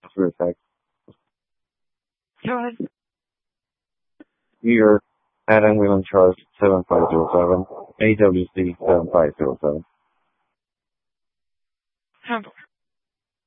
for a text. Go ahead. Year, Adam Whelan Charles 7507, AWC 7507. Handle.